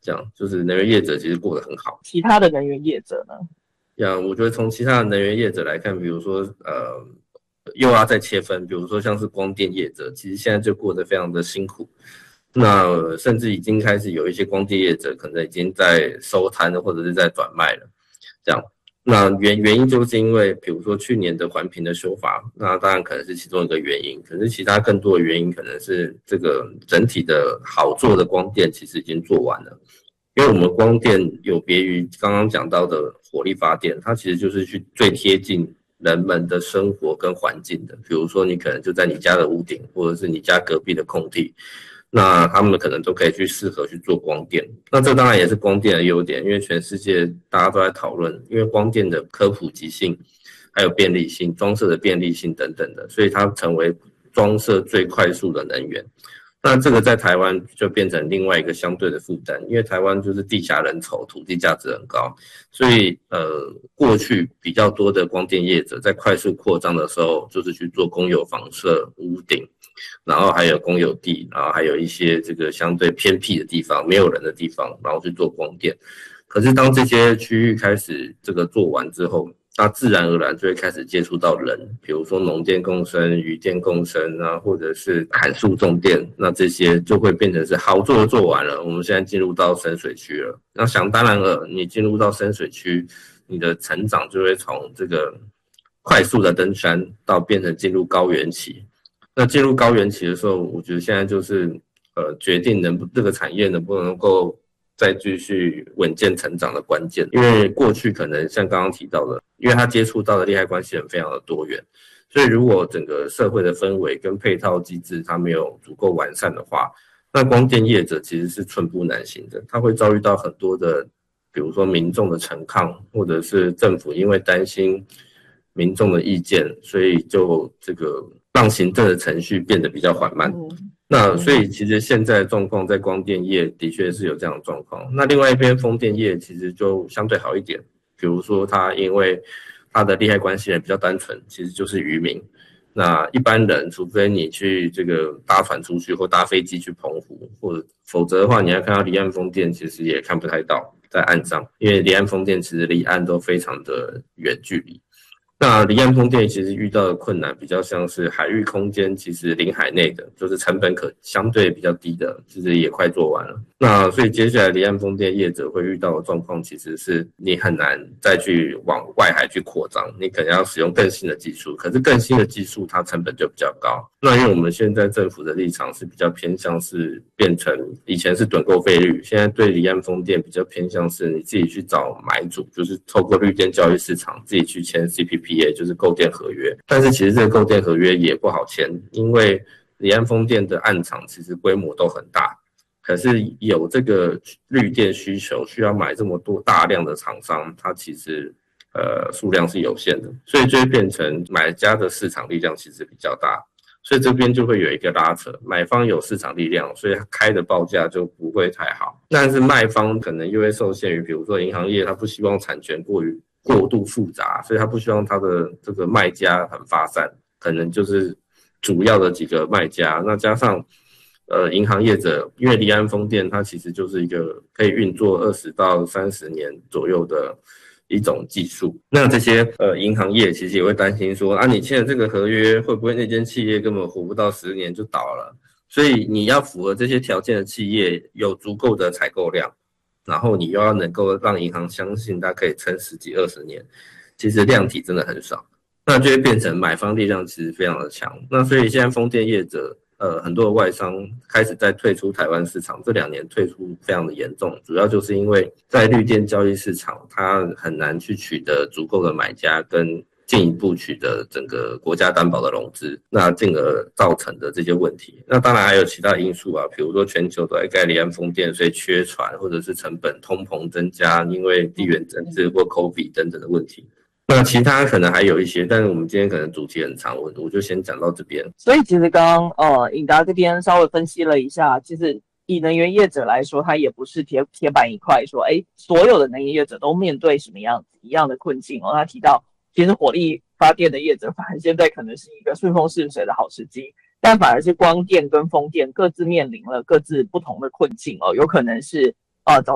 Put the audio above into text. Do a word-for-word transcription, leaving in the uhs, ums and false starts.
这样就是能源业者其实过得很好。 其他的能源业者呢？ 呀，我觉得从其他的能源业者来看，比如说呃，又要再切分，比如说像是光电业者，其实现在就过得非常的辛苦。那甚至已经开始有一些光电业者可能已经在收摊了，或者是在短卖了，这样。那原原因就是因为，比如说去年的环评的修法，那当然可能是其中一个原因，可是其他更多的原因可能是这个整体的好做的光电其实已经做完了。因为我们光电有别于刚刚讲到的火力发电，它其实就是去最贴近人们的生活跟环境的。比如说你可能就在你家的屋顶，或者是你家隔壁的空地，那他们可能都可以去适合去做光电。那这当然也是光电的优点，因为全世界大家都在讨论，因为光电的可普及性，还有便利性、装设的便利性等等的，所以它成为装设最快速的能源。那这个在台湾就变成另外一个相对的负担，因为台湾就是地狭人稠，土地价值很高，所以呃，过去比较多的光电业者在快速扩张的时候，就是去做公有房舍、屋顶，然后还有公有地，然后还有一些这个相对偏僻的地方、没有人的地方，然后去做光电。可是当这些区域开始这个做完之后，那自然而然就会开始接触到人，比如说农电共生、渔电共生啊，或者是砍树种电，那这些就会变成是好做的做完了，我们现在进入到深水区了。那想当然了，你进入到深水区，你的成长就会从这个快速的登山到变成进入高原期。那进入高原期的时候，我觉得现在就是呃决定能不这个产业能不能够再继续稳健成长的关键。因为过去可能像刚刚提到的，因为它接触到的利害关系人非常的多元，所以如果整个社会的氛围跟配套机制它没有足够完善的话，那光电业者其实是寸步难行的。它会遭遇到很多的比如说民众的陈抗，或者是政府因为担心民众的意见，所以就这个让行政的程序变得比较缓慢。嗯那所以其实现在的状况在光电业的确是有这样的状况。那另外一边风电业其实就相对好一点，比如说它因为它的利害关系人比较单纯，其实就是渔民。那一般人除非你去这个搭船出去或搭飞机去澎湖，或者否则的话你要看到离岸风电其实也看不太到在岸上，因为离岸风电其实离岸都非常的远距离。那离岸风电其实遇到的困难比较像是海域空间，其实临海内的，就是成本可相对比较低的，其实也快做完了。那所以接下来离岸风电业者会遇到的状况，其实是你很难再去往外海去扩张，你可能要使用更新的技术，可是更新的技术它成本就比较高。那因为我们现在政府的立场是比较偏向是变成以前是趸购费率，现在对离岸风电比较偏向是你自己去找买主，就是透过绿电交易市场自己去签 C P P。就是购电合约，但是其实这个购电合约也不好签，因为离岸风电的案场其实规模都很大，可是有这个绿电需求，需要买这么多大量的厂商，它其实呃数量是有限的，所以就会变成买家的市场力量其实比较大，所以这边就会有一个拉扯，买方有市场力量，所以开的报价就不会太好，但是卖方可能又会受限于，比如说银行业，他不希望产权过于过度复杂，所以他不希望他的这个卖家很发散，可能就是主要的几个卖家，那加上呃银行业者，因为离岸风电它其实就是一个可以运作二十到三十年左右的一种技术，那这些呃银行业其实也会担心说啊，你签了这个合约，会不会那间企业根本活不到十年就倒了？所以你要符合这些条件的企业有足够的采购量。然后你又要能够让银行相信它可以撑十几二十年，其实量体真的很少，那就会变成买方力量其实非常的强。那所以现在风电业者，呃，很多的外商开始在退出台湾市场，这两年退出非常的严重，主要就是因为在绿电交易市场，它很难去取得足够的买家跟进一步取得整个国家担保的融资，那进而造成的这些问题。那当然还有其他因素啊，比如说全球都在盖离岸风电，所以缺船或者是成本通膨增加，因为地缘政治或 COVID 等等的问题。那其他可能还有一些，但是我们今天可能主题很长，我我就先讲到这边。 所以其实刚刚呃颖达这边稍微分析了一下，其实以能源业者来说，它也不是铁铁板一块说，哎，所有的能源业者都面对什么样子一样的困境哦。他提到，其实火力发电的业者，反而现在可能是一个顺风顺水的好时机，但反而是光电跟风电各自面临了各自不同的困境哦，有可能是呃早